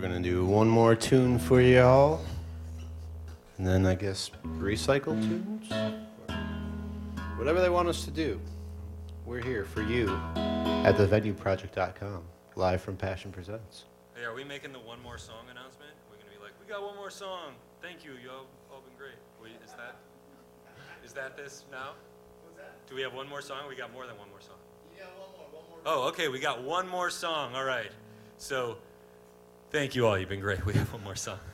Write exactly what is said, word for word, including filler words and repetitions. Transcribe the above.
gonna do one more tune for y'all, and then I guess recycle tunes, whatever they want us to do. We're here for you at the venue project dot com, live from Passion Presents. Hey, are we making the one more song announcement? We're gonna be like, we got one more song. Thank you, you all, all been great. We, is that is that this now? What's that? Do we have one more song? We got more than one more song. Yeah, one more, one more. Oh, okay, we got one more song. All right. So, thank you all. You've been great. We have one more song.